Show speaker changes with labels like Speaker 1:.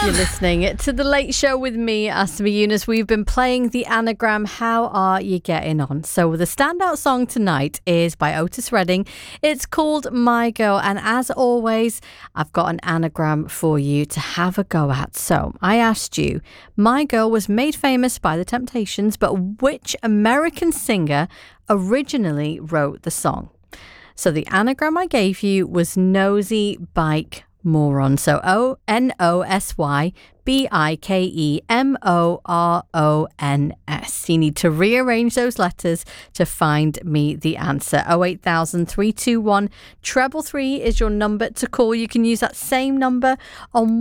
Speaker 1: You're listening to The Late Show with me, Asma Yunus. We've been playing the anagram. How are you getting on? So the standout song tonight is by Otis Redding. It's called My Girl. And as always, I've got an anagram for you to have a go at. So I asked you, My Girl was made famous by The Temptations, but which American singer originally wrote the song? So the anagram I gave you was nosy bike moron. So ONOSYBIKEMORONS. You need to rearrange those letters to find me the answer. 08000 321 333 is your number to call. You can use that same number on